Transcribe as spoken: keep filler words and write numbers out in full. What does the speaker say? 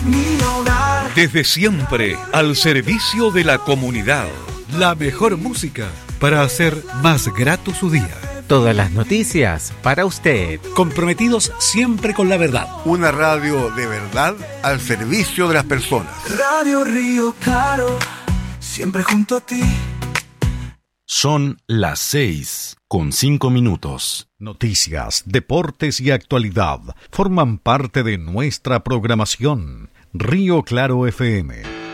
mi hogar. Desde siempre, al servicio de la comunidad. La mejor música para hacer más grato su día. Todas las noticias para usted. Comprometidos siempre con la verdad. Una radio de verdad al servicio de las personas. Radio Río Claro, siempre junto a ti. Son las seis con cinco minutos. Noticias, deportes y actualidad forman parte de nuestra programación. Río Claro F M.